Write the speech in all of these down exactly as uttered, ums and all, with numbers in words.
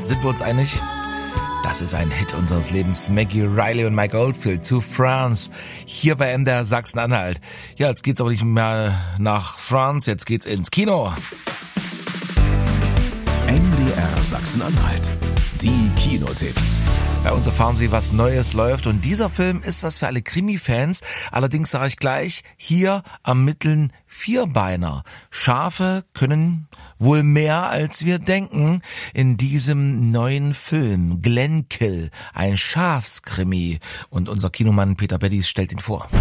sind wir uns einig? Das ist ein Hit unseres Lebens. Maggie Reilly und Mike Oldfield zu France. Hier bei M D R Sachsen-Anhalt. Ja, jetzt geht's aber nicht mehr nach France, jetzt geht's ins Kino. M D R Sachsen-Anhalt. Die Kinotipps. Bei uns erfahren Sie, was Neues läuft. Und dieser Film ist was für alle Krimi-Fans. Allerdings sage ich gleich, hier ermitteln Vierbeiner. Schafe können wohl mehr, als wir denken. In diesem neuen Film Glenkill, ein Schafskrimi. Und unser Kinomann Peter Beddies stellt ihn vor.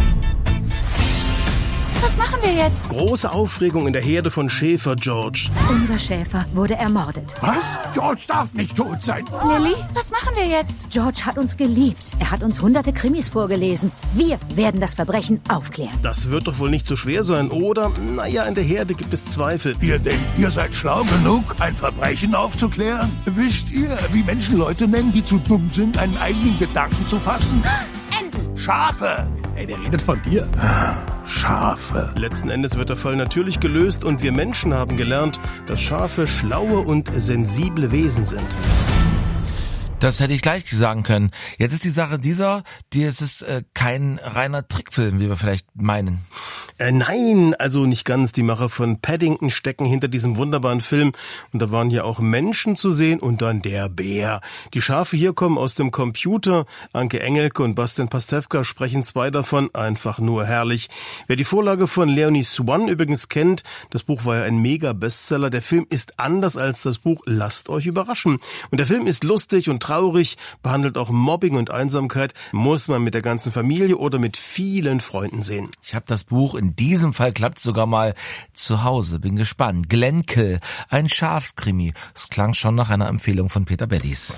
Was machen wir jetzt? Große Aufregung in der Herde von Schäfer George. Unser Schäfer wurde ermordet. Was? George darf nicht tot sein. Lilly, was machen wir jetzt? George hat uns geliebt. Er hat uns hunderte Krimis vorgelesen. Wir werden das Verbrechen aufklären. Das wird doch wohl nicht so schwer sein, oder? Naja, in der Herde gibt es Zweifel. Ihr denkt, ihr seid schlau genug, ein Verbrechen aufzuklären? Wisst ihr, wie Menschen Leute nennen, die zu dumm sind, einen eigenen Gedanken zu fassen? Enten. Schafe. Ey, der redet von dir. Schafe. Letzten Endes wird der Fall natürlich gelöst und wir Menschen haben gelernt, dass Schafe schlaue und sensible Wesen sind. Das hätte ich gleich sagen können. Jetzt ist die Sache dieser, die es ist äh, kein reiner Trickfilm, wie wir vielleicht meinen. Äh, nein, also nicht ganz. Die Macher von Paddington stecken hinter diesem wunderbaren Film. Und da waren ja auch Menschen zu sehen und dann der Bär. Die Schafe hier kommen aus dem Computer. Anke Engelke und Bastian Pastewka sprechen zwei davon. Einfach nur herrlich. Wer die Vorlage von Leonie Swan übrigens kennt, das Buch war ja ein Mega-Bestseller. Der Film ist anders als das Buch. Lasst euch überraschen. Und der Film ist lustig und traurig, behandelt auch Mobbing und Einsamkeit, muss man mit der ganzen Familie oder mit vielen Freunden sehen. Ich habe das Buch, in diesem Fall klappt sogar mal zu Hause, bin gespannt. Glenkill, ein Schafskrimi. Es klang schon nach einer Empfehlung von Peter Beddies.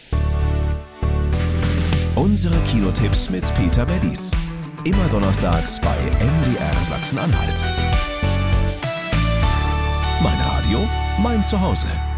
Unsere Kinotipps mit Peter Beddies. Immer donnerstags bei M D R Sachsen-Anhalt. Mein Radio, mein Zuhause.